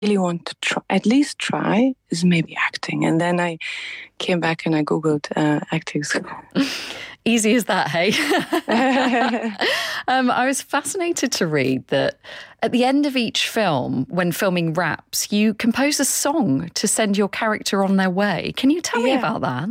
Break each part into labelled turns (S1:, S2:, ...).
S1: really want to try, at least try, is maybe acting. And then I came back and I Googled acting school.
S2: Easy as that, hey? I was fascinated to read that at the end of each film, when filming wraps, you compose a song to send your character on their way. Can you tell me about that?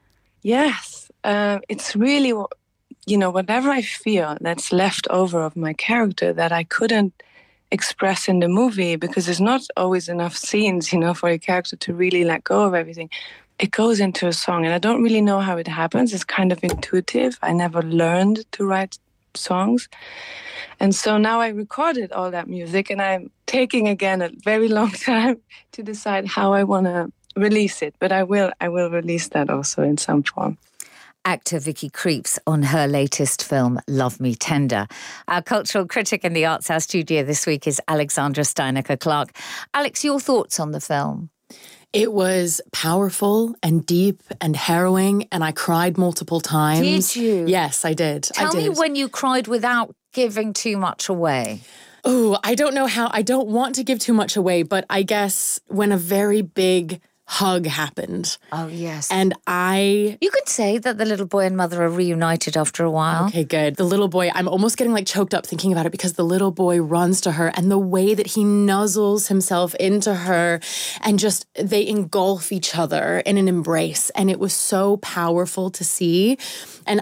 S1: Yes. It's really, whatever I feel that's left over of my character that I couldn't express in the movie, because there's not always enough scenes, for a character to really let go of everything. It goes into a song, and I don't really know how it happens. It's kind of intuitive. I never learned to write songs. And so now I recorded all that music, and I'm taking again a very long time to decide how I want to release it. But I will release that also in some form.
S3: Actor Vicky Krieps on her latest film, Love Me Tender. Our cultural critic in the Arts House studio this week is Alexandra Steinecker-Clark. Alex, your thoughts on the film?
S4: It was powerful and deep and harrowing, and I cried multiple times.
S3: Did you?
S4: Yes, I did.
S3: Tell me when you cried without giving too much away.
S4: Oh, I don't know how. I don't want to give too much away, but I guess when a very big hug happened.
S3: Oh, yes.
S4: And
S3: You could say that the little boy and mother are reunited after a while.
S4: Okay, good. The little boy, I'm almost getting choked up thinking about it, because the little boy runs to her and the way that he nuzzles himself into her and just they engulf each other in an embrace. And it was so powerful to see. And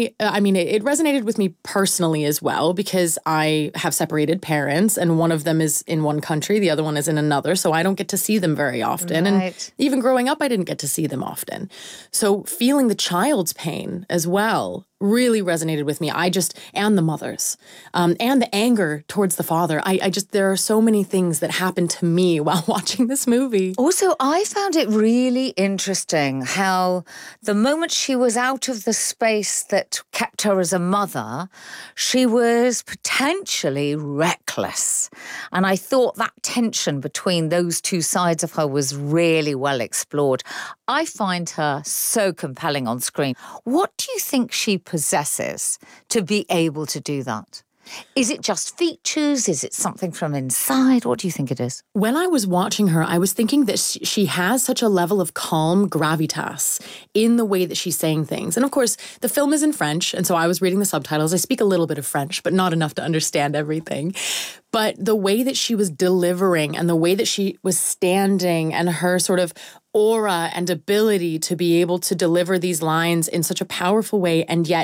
S4: it resonated with me personally as well, because I have separated parents and one of them is in one country, the other one is in another. So I don't get to see them very often.
S3: Right.
S4: And even growing up, I didn't get to see them often. So feeling the child's pain as well really resonated with me. And the mothers, and the anger towards the father. There are so many things that happened to me while watching this movie.
S3: Also, I found it really interesting how the moment she was out of the space that kept her as a mother, she was potentially reckless. And I thought that tension between those two sides of her was really well explored. I find her so compelling on screen. What do you think she possesses to be able to do that? Is it just features? Is it something from inside? What do you think it is?
S4: When I was watching her, I was thinking that she has such a level of calm gravitas in the way that she's saying things. And of course, the film is in French, and so I was reading the subtitles. I speak a little bit of French, but not enough to understand everything. But the way that she was delivering and the way that she was standing and her sort of aura and ability to be able to deliver these lines in such a powerful way and yet